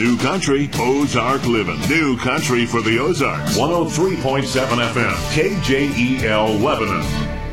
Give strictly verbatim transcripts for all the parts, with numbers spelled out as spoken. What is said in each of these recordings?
New Country, Ozark Living. New Country for the Ozarks. one oh three point seven F M, K J E L Lebanon.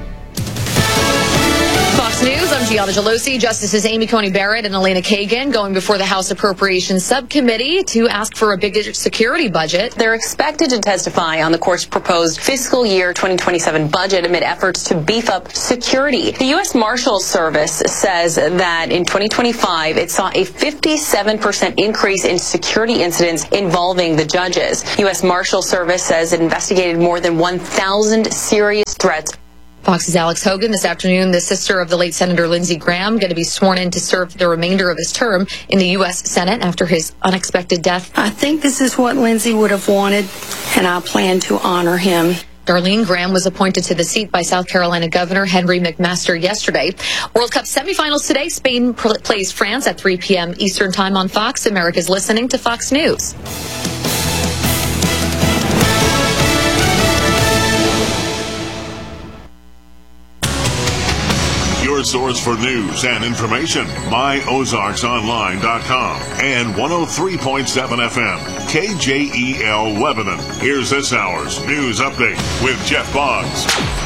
Fox News, I'm Gianna Gelosi. Justices Amy Coney Barrett and Elena Kagan going before the House Appropriations Subcommittee to ask for a bigger security budget. They're expected to testify on the court's proposed fiscal year twenty twenty-seven budget amid efforts to beef up security. The U S Marshals Service says that in twenty twenty-five, it saw a fifty-seven percent increase in security incidents involving the judges. U S Marshals Service says it investigated more than one thousand serious threats. Fox's Alex Hogan this afternoon, the sister of the late Senator Lindsey Graham, going to be sworn in to serve the remainder of his term in the U S Senate after his unexpected death. I think this is what Lindsey would have wanted, and I plan to honor him. Darlene Graham was appointed to the seat by South Carolina Governor Henry McMaster yesterday. World Cup semifinals today. Spain plays France at three p.m. Eastern Time on Fox. America's listening to Fox News. Your source for news and information, my ozarks online dot com and one oh three point seven F M, K J E L Lebanon. Here's this hour's news update with Jeff Boggs.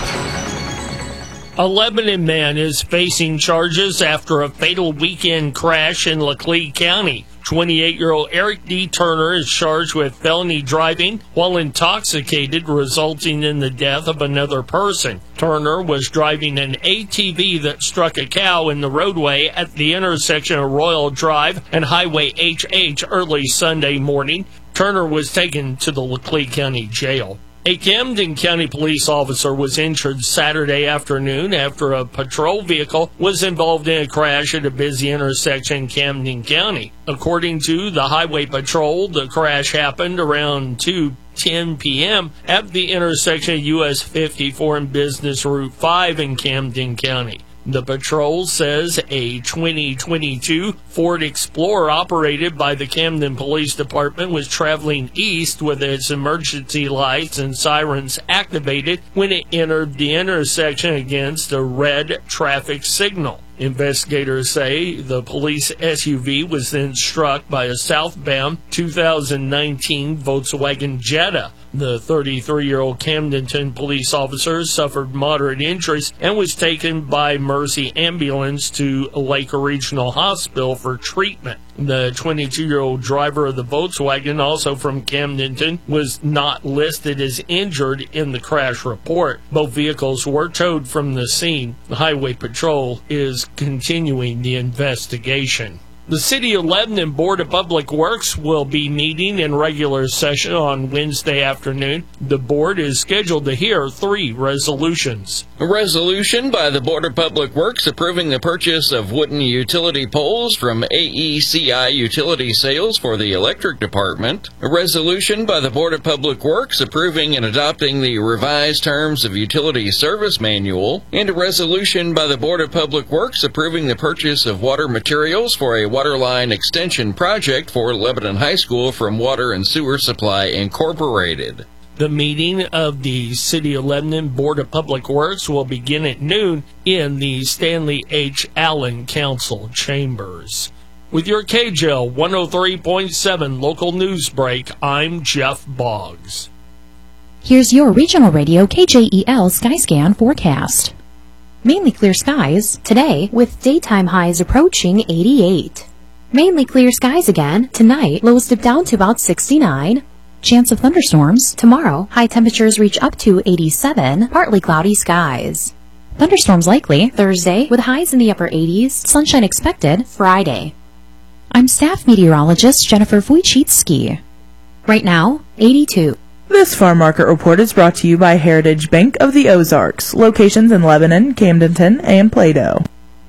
A Lebanon man is facing charges after a fatal weekend crash in Laclede County. twenty-eight-year-old Eric D. Turner is charged with felony driving while intoxicated, resulting in the death of another person. Turner was driving an A T V that struck a cow in the roadway at the intersection of Royal Drive and Highway H H early Sunday morning. Turner was taken to the Laclede County Jail. A Camden County police officer was injured Saturday afternoon after a patrol vehicle was involved in a crash at a busy intersection in Camden County. According to the Highway Patrol, the crash happened around two ten p.m. at the intersection of U S fifty-four and Business Route five in Camden County. The patrol says a twenty twenty-two Ford Explorer operated by the Camden Police Department was traveling east with its emergency lights and sirens activated when it entered the intersection against a red traffic signal. Investigators say the police S U V was then struck by a southbound two thousand nineteen Volkswagen Jetta. The thirty-three-year-old Camdenton police officer suffered moderate injuries and was taken by Mercy Ambulance to Lake Regional Hospital for treatment. The twenty-two-year-old driver of the Volkswagen, also from Camdenton, was not listed as injured in the crash report. Both vehicles were towed from the scene. The Highway Patrol is continuing the investigation. The City of Lebanon Board of Public Works will be meeting in regular session on Wednesday afternoon. The board is scheduled to hear three resolutions. A resolution by the Board of Public Works approving the purchase of wooden utility poles from A E C I Utility Sales for the electric department. A resolution by the Board of Public Works approving and adopting the revised terms of utility service manual. And a resolution by the Board of Public Works approving the purchase of water materials for a waterline extension project for Lebanon High School from Water and Sewer Supply Incorporated. The meeting of the City of Lebanon Board of Public Works will begin at noon in the Stanley H. Allen Council Chambers. With your K J L one oh three point seven local news break, I'm Jeff Boggs. Here's your regional radio K J E L Skyscan forecast. Mainly clear skies today with daytime highs approaching eighty-eight. Mainly clear skies again tonight, lows dip down to about sixty-nine. Chance of thunderstorms tomorrow, high temperatures reach up to eighty-seven, partly cloudy skies. Thunderstorms likely Thursday with highs in the upper eighties, sunshine expected Friday. I'm staff meteorologist Jennifer Wojcicki. Right now, eighty-two. This farm market report is brought to you by Heritage Bank of the Ozarks, locations in Lebanon, Camdenton, and Plato.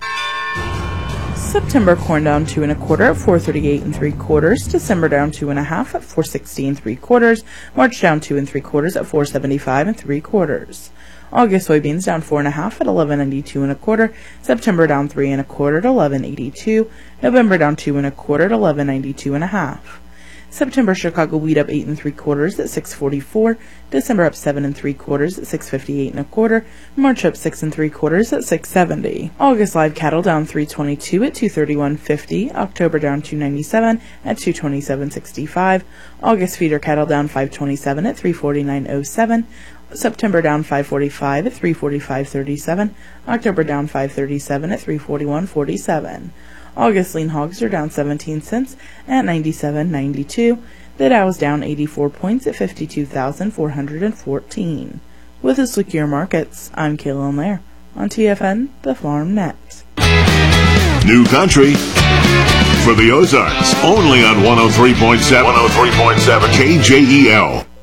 September corn down two and a quarter at four thirty-eight and three quarters. December down two and a half at four sixty and three quarters. March down two and three quarters at four seventy-five and three quarters. August soybeans down four and a half at eleven ninety-two and a quarter. September down three and a quarter at eleven eighty-two. November down two and a quarter at eleven ninety-two and a half. September Chicago wheat up eight and three quarters at six forty-four. December up seven and three quarters at six fifty-eight and a quarter. March up six and three quarters at six seventy. August live cattle down three twenty-two at two thirty-one fifty. October down two ninety-seven at two twenty-seven sixty-five. August feeder cattle down five twenty-seven at three forty-nine oh seven. September down five forty-five at three forty-five thirty-seven. October down five thirty-seven at three forty-one forty-seven. August lean hogs are down seventeen cents at ninety-seven ninety-two. The Dow is down eighty-four points at fifty-two thousand four hundred fourteen. With the Secure Markets, I'm Kayla Lair on T F N, the Farm Net. New country for the Ozarks, only on one oh three point seven, one oh three point seven K J E L.